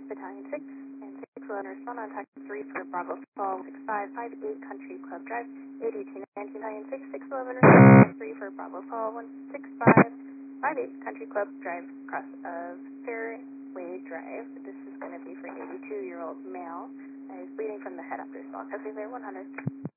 Battalion 6, and 611 respond on taxi 3 for Bravo Fall 6558 Country Club Drive, 8219 Battalion 6, 611 respond on 3 for Bravo Fall 16558 Country Club Drive, cross of Fairway Drive. This is going to be for an 82-year-old male. He's bleeding from the head after assault. Custody there 100.